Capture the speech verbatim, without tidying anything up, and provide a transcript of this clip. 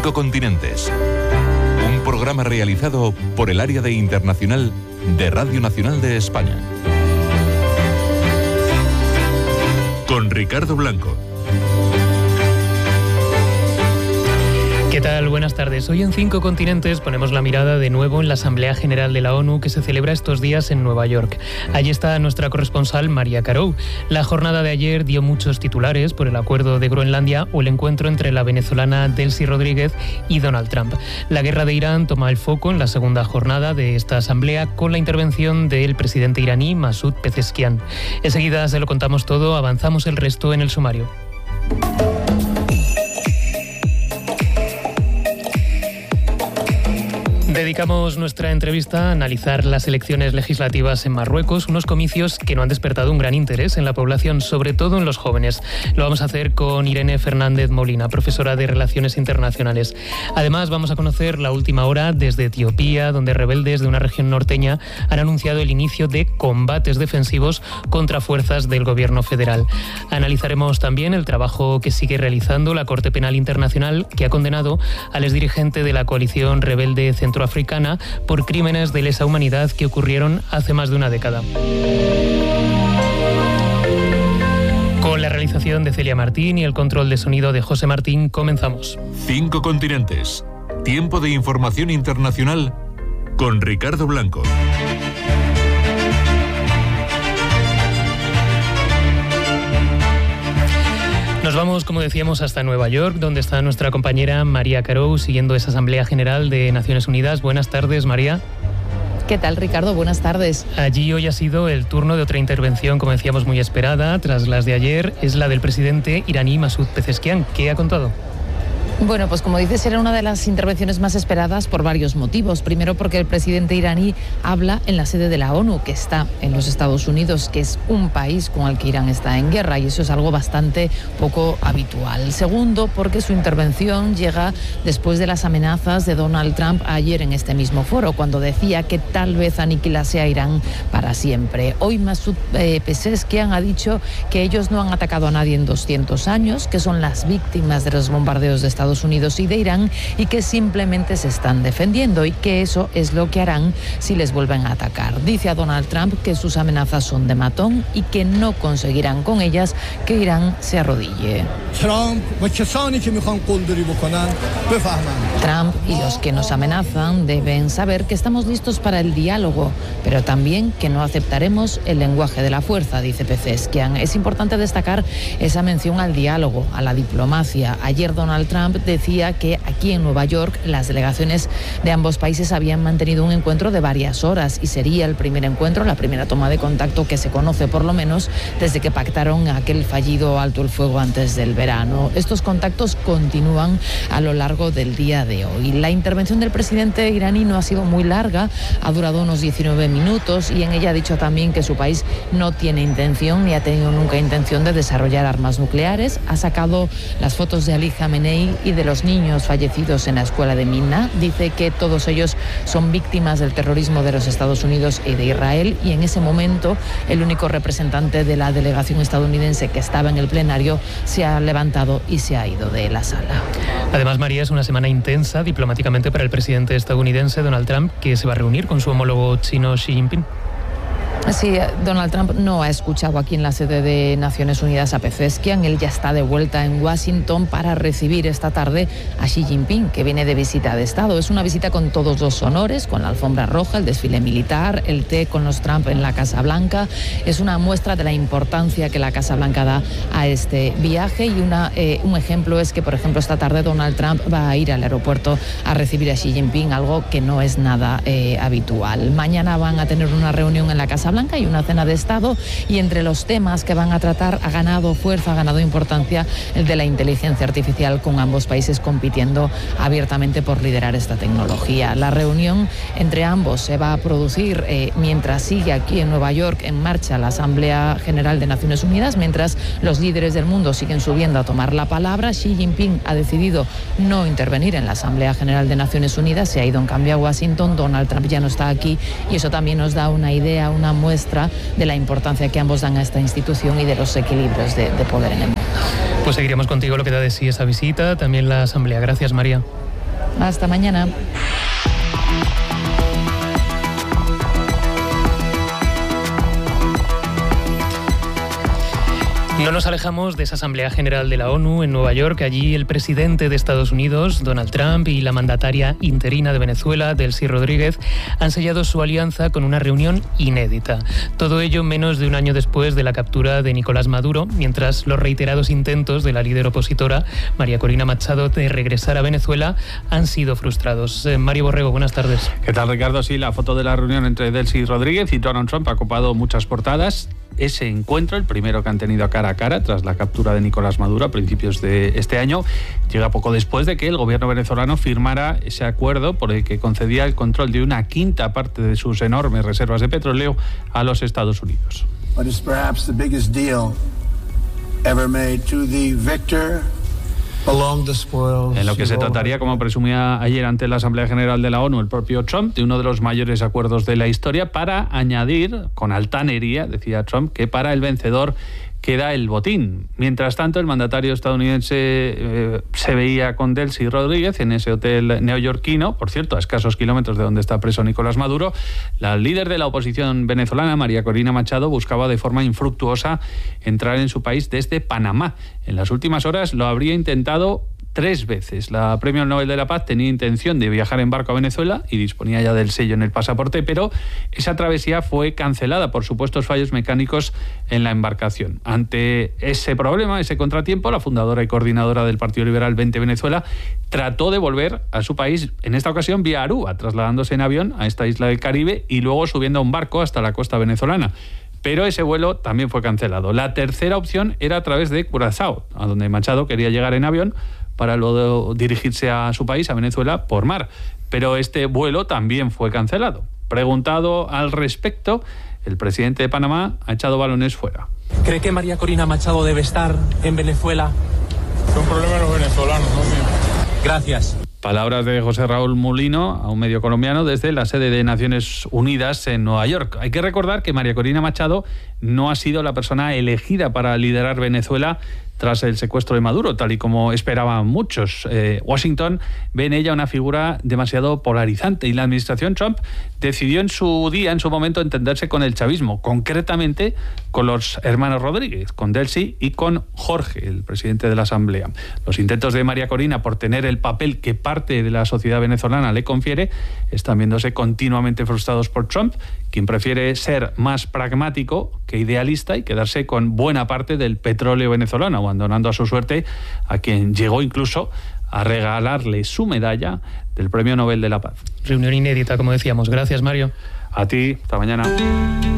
Cinco Continentes. Un programa realizado por el Área de Internacional de Radio Nacional de España. Con Ricardo Blanco. ¿Qué tal? Buenas tardes. Hoy en Cinco Continentes ponemos la mirada de nuevo en la Asamblea General de la ONU que se celebra estos días en Nueva York. Allí está nuestra corresponsal María Carou. La jornada de ayer dio muchos titulares por el acuerdo de Groenlandia o el encuentro entre la venezolana Delcy Rodríguez y Donald Trump. La guerra de Irán toma el foco en la segunda jornada de esta asamblea con la intervención del presidente iraní Masoud Pezeshkian. Enseguida se lo contamos todo, avanzamos el resto en el sumario. Dedicamos nuestra entrevista a analizar las elecciones legislativas en Marruecos, unos comicios que no han despertado un gran interés en la población, sobre todo en los jóvenes. Lo vamos a hacer con Irene Fernández Molina, profesora de Relaciones Internacionales. Además, vamos a conocer la última hora desde Etiopía, donde rebeldes de una región norteña han anunciado el inicio de combates defensivos contra fuerzas del gobierno federal. Analizaremos también el trabajo que sigue realizando la Corte Penal Internacional, que ha condenado al exdirigente de la coalición rebelde centroafricana africana por crímenes de lesa humanidad que ocurrieron hace más de una década. Con la realización de Celia Martín y el control de sonido de José Martín, comenzamos. Cinco Continentes. Tiempo de información internacional con Ricardo Blanco. Nos vamos, como decíamos, hasta Nueva York, donde está nuestra compañera María Carou, siguiendo esa Asamblea General de Naciones Unidas. Buenas tardes, María. ¿Qué tal, Ricardo? Buenas tardes. Allí hoy ha sido el turno de otra intervención, como decíamos, muy esperada, tras las de ayer. Es la del presidente iraní Masoud Pezeshkian. ¿Qué ha contado? Bueno, pues como dices, era una de las intervenciones más esperadas por varios motivos. Primero, porque el presidente iraní habla en la sede de la ONU, que está en los Estados Unidos, que es un país con el que Irán está en guerra, y eso es algo bastante poco habitual. Segundo, porque su intervención llega después de las amenazas de Donald Trump ayer en este mismo foro, cuando decía que tal vez aniquilase a Irán para siempre. Hoy Masoud eh, Pezeshkian ha dicho que ellos no han atacado a nadie en doscientos años, que son las víctimas de los bombardeos de Estados Unidos y de Irán, y que simplemente se están defendiendo, y que eso es lo que harán si les vuelven a atacar. Dice a Donald Trump que sus amenazas son de matón y que no conseguirán con ellas que Irán se arrodille. Trump y los que nos amenazan deben saber que estamos listos para el diálogo, pero también que no aceptaremos el lenguaje de la fuerza, dice Pezeshkian. Es importante destacar esa mención al diálogo, a la diplomacia. Ayer Donald Trump decía que aquí en Nueva York las delegaciones de ambos países habían mantenido un encuentro de varias horas, y sería el primer encuentro, la primera toma de contacto que se conoce por lo menos desde que pactaron aquel fallido alto el fuego antes del verano. Estos contactos continúan a lo largo del día de hoy. La intervención del presidente iraní no ha sido muy larga, ha durado unos diecinueve minutos, y en ella ha dicho también que su país no tiene intención ni ha tenido nunca intención de desarrollar armas nucleares. Ha sacado las fotos de Ali Khamenei y de los niños fallecidos en la escuela de Minna. Dice que todos ellos son víctimas del terrorismo de los Estados Unidos y de Israel, y en ese momento el único representante de la delegación estadounidense que estaba en el plenario se ha levantado y se ha ido de la sala. Además, María, es una semana intensa diplomáticamente para el presidente estadounidense Donald Trump, que se va a reunir con su homólogo chino Xi Jinping. Sí, Donald Trump no ha escuchado aquí en la sede de Naciones Unidas a Pezeshkian. Él ya está de vuelta en Washington para recibir esta tarde a Xi Jinping, que viene de visita de Estado. Es una visita con todos los honores, con la alfombra roja, el desfile militar, el té con los Trump en la Casa Blanca. Es una muestra de la importancia que la Casa Blanca da a este viaje, y una, eh, un ejemplo es que, por ejemplo, esta tarde Donald Trump va a ir al aeropuerto a recibir a Xi Jinping, algo que no es nada eh, habitual. Mañana van a tener una reunión en la Casa Blanca y una cena de Estado, y entre los temas que van a tratar ha ganado fuerza, ha ganado importancia el de la inteligencia artificial, con ambos países compitiendo abiertamente por liderar esta tecnología. La reunión entre ambos se va a producir eh, mientras sigue aquí en Nueva York en marcha la Asamblea General de Naciones Unidas, mientras los líderes del mundo siguen subiendo a tomar la palabra. Xi Jinping ha decidido no intervenir en la Asamblea General de Naciones Unidas, se ha ido en cambio a Washington. Donald Trump ya no está aquí, y eso también nos da una idea, una muestra de la importancia que ambos dan a esta institución y de los equilibrios de, de poder en el mundo. Pues seguiremos contigo lo que da de sí esa visita, también la Asamblea. Gracias, María. Hasta mañana. No nos alejamos de esa Asamblea General de la ONU en Nueva York. Allí el presidente de Estados Unidos, Donald Trump, y la mandataria interina de Venezuela, Delcy Rodríguez, han sellado su alianza con una reunión inédita. Todo ello menos de un año después de la captura de Nicolás Maduro, mientras los reiterados intentos de la líder opositora, María Corina Machado, de regresar a Venezuela han sido frustrados. Eh, Mario Borrego, buenas tardes. ¿Qué tal, Ricardo? Sí, la foto de la reunión entre Delcy Rodríguez y Donald Trump ha copado muchas portadas. Ese encuentro, el primero que han tenido cara a cara tras la captura de Nicolás Maduro a principios de este año, llega poco después de que el gobierno venezolano firmara ese acuerdo por el que concedía el control de una quinta parte de sus enormes reservas de petróleo a los Estados Unidos. What is perhaps the biggest deal ever made to the victor. En lo que se trataría, como presumía ayer ante la Asamblea General de la ONU el propio Trump, de uno de los mayores acuerdos de la historia, para añadir, con altanería, decía Trump, que para el vencedor queda el botín. Mientras tanto, el mandatario estadounidense eh, se veía con Delcy Rodríguez en ese hotel neoyorquino, por cierto, a escasos kilómetros de donde está preso Nicolás Maduro. La líder de la oposición venezolana, María Corina Machado, buscaba de forma infructuosa entrar en su país desde Panamá. En las últimas horas lo habría intentado tres veces. La Premio Nobel de la Paz tenía intención de viajar en barco a Venezuela y disponía ya del sello en el pasaporte, pero esa travesía fue cancelada por supuestos fallos mecánicos en la embarcación. Ante ese problema, ese contratiempo, la fundadora y coordinadora del Partido Liberal Vente Venezuela trató de volver a su país, en esta ocasión vía Aruba, trasladándose en avión a esta isla del Caribe y luego subiendo a un barco hasta la costa venezolana. Pero ese vuelo también fue cancelado. La tercera opción era a través de Curazao, a donde Machado quería llegar en avión para luego dirigirse a su país, a Venezuela, por mar. Pero este vuelo también fue cancelado. Preguntado al respecto, el presidente de Panamá ha echado balones fuera. ¿Cree que María Corina Machado debe estar en Venezuela? Es un problema de los venezolanos, no mío. Gracias. Palabras de José Raúl Mulino, a un medio colombiano, desde la sede de Naciones Unidas en Nueva York. Hay que recordar que María Corina Machado no ha sido la persona elegida para liderar Venezuela tras el secuestro de Maduro, tal y como esperaban muchos. Eh, Washington ve en ella una figura demasiado polarizante y la administración Trump decidió en su día, en su momento, entenderse con el chavismo, concretamente con los hermanos Rodríguez, con Delcy y con Jorge, el presidente de la Asamblea. Los intentos de María Corina por tener el papel que parte de la sociedad venezolana le confiere están viéndose continuamente frustrados por Trump, quien prefiere ser más pragmático que idealista y quedarse con buena parte del petróleo venezolano, abandonando a su suerte a quien llegó incluso a regalarle su medalla del Premio Nobel de la Paz. Reunión inédita, como decíamos. Gracias, Mario. A ti, hasta mañana.